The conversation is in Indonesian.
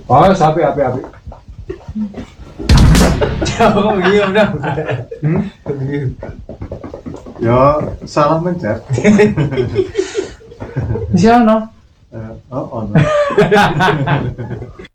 Oh, sapi api. Jauh iya udah. Ya salah mencet. Di sana. Oh, ono.